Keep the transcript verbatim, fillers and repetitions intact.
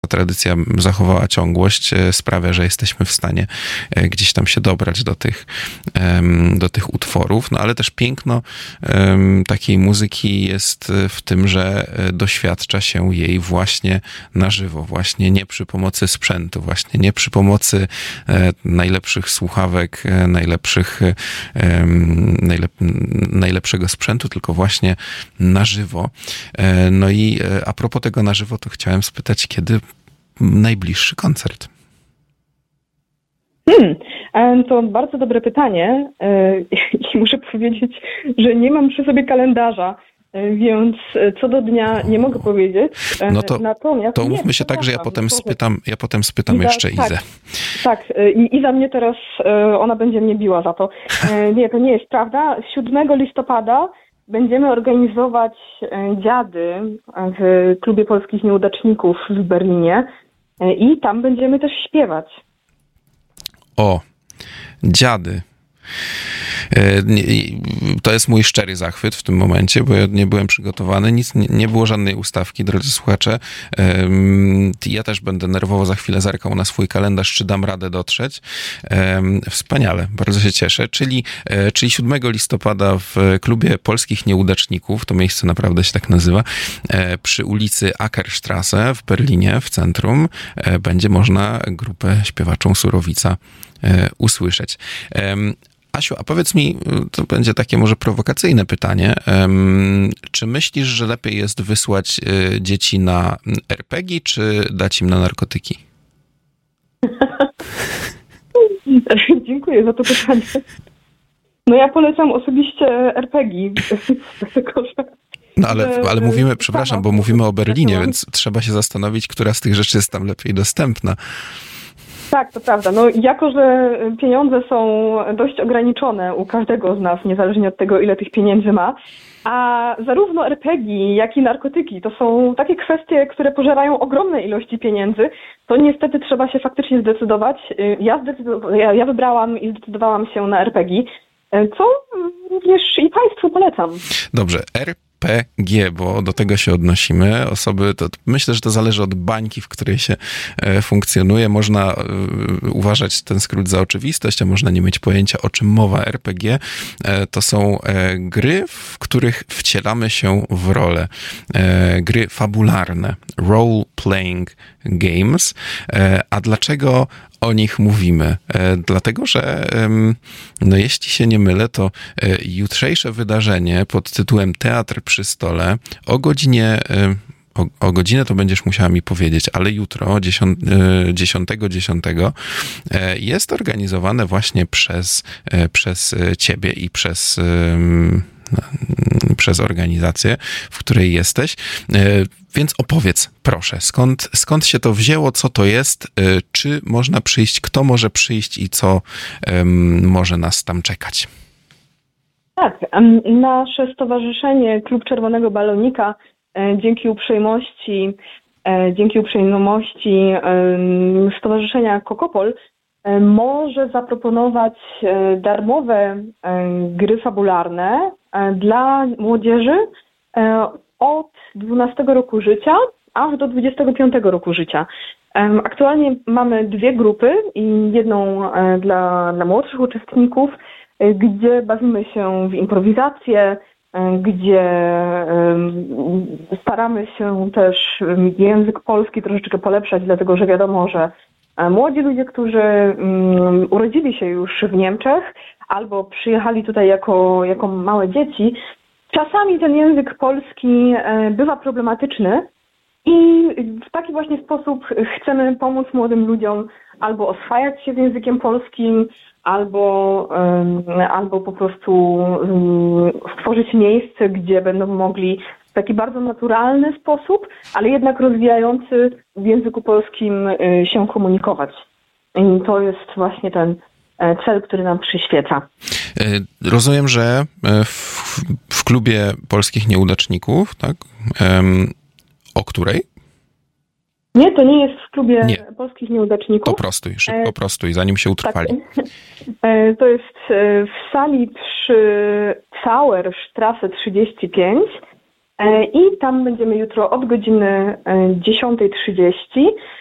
tradycja zachowała ciągłość, sprawia, że jesteśmy w stanie gdzieś tam się dobrać do tych, do tych utworów. No ale też piękno takiej muzyki jest w tym, że doświadcza się jej właśnie na żywo, właśnie nie przy pomocy sprzętu, właśnie nie przy pomocy najlepszych słuchawek, najlepszych, najlep, najlepszego sprzętu, tylko właśnie na żywo. No i a propos tego na żywo, to chciałem spytać, kiedy najbliższy koncert? Hmm, to bardzo dobre pytanie i muszę powiedzieć, że nie mam przy sobie kalendarza, więc co do dnia nie mogę powiedzieć. No to, Natomiast to umówmy się tak, że ja potem spytam, ja potem spytam Iza, jeszcze Izę. Tak, tak, i Iza mnie teraz, ona będzie mnie biła za to. Nie, to nie jest prawda. siódmego listopada będziemy organizować dziady w Klubie Polskich Nieudaczników w Berlinie i tam będziemy też śpiewać. O, dziady. To jest mój szczery zachwyt w tym momencie, bo ja nie byłem przygotowany, nic, nie było żadnej ustawki, drodzy słuchacze. Ja też będę nerwowo za chwilę zerkał na swój kalendarz, czy dam radę dotrzeć. Wspaniale, bardzo się cieszę. Czyli, czyli siódmego listopada w Klubie Polskich Nieudaczników, to miejsce naprawdę się tak nazywa, przy ulicy Ackerstrasse w Berlinie, w centrum, będzie można grupę śpiewaczą Surowica usłyszeć. Asiu, a powiedz mi, to będzie takie może prowokacyjne pytanie, czy myślisz, że lepiej jest wysłać dzieci na er pe gie, czy dać im na narkotyki? Dziękuję za to pytanie. No ja polecam osobiście er pe gie. No ale, ale mówimy, przepraszam, bo mówimy o Berlinie, więc trzeba się zastanowić, która z tych rzeczy jest tam lepiej dostępna. Tak, to prawda. No, jako że pieniądze są dość ograniczone u każdego z nas, niezależnie od tego, ile tych pieniędzy ma, a zarówno er pe gie, jak i narkotyki to są takie kwestie, które pożerają ogromne ilości pieniędzy, to niestety trzeba się faktycznie zdecydować. Ja, zdecydowa- ja, ja wybrałam i zdecydowałam się na er pe gie, co również i Państwu polecam. Dobrze, er pe gie, bo do tego się odnosimy. Osoby, to myślę, że to zależy od bańki, w której się e, funkcjonuje. Można e, uważać ten skrót za oczywistość, a można nie mieć pojęcia, o czym mowa. er pe gie e, to są e, gry, w których wcielamy się w rolę. E, gry fabularne. Role-playing games. E, a dlaczego o nich mówimy? E, dlatego, że no jeśli się nie mylę, to e, jutrzejsze wydarzenie pod tytułem Teatr przy stole o godzinie, e, o, o godzinę to będziesz musiała mi powiedzieć, ale jutro, dziesiątego dziesiątego e, jest organizowane właśnie przez, e, przez ciebie i przez e, przez organizację, w której jesteś. Więc opowiedz, proszę, skąd, skąd się to wzięło, co to jest, czy można przyjść, kto może przyjść i co um, może nas tam czekać? Tak, nasze stowarzyszenie Klub Czerwonego Balonika dzięki uprzejmości, dzięki uprzejmości Stowarzyszenia Kokopol może zaproponować darmowe gry fabularne dla młodzieży od dwunastego roku życia aż do dwudziestego piątego roku życia. Aktualnie mamy dwie grupy i jedną dla, dla młodszych uczestników, gdzie bawimy się w improwizację, gdzie staramy się też język polski troszeczkę polepszać, dlatego że wiadomo, że młodzi ludzie, którzy urodzili się już w Niemczech albo przyjechali tutaj jako, jako małe dzieci, czasami ten język polski bywa problematyczny i w taki właśnie sposób chcemy pomóc młodym ludziom albo oswajać się z językiem polskim, albo, albo po prostu stworzyć miejsce, gdzie będą mogli w taki bardzo naturalny sposób, ale jednak rozwijający w języku polskim się komunikować. I to jest właśnie ten cel, który nam przyświeca. Rozumiem, że w, w Klubie Polskich Nieudaczników, tak? O której? Nie, to nie jest w Klubie nie. Polskich Nieudaczników. To prostuj, szybko prostuj, zanim się utrwali. Tak. To jest w sali przy Zauerstrasse trzydzieści pięć I tam będziemy jutro od godziny dziesiątej trzydzieści.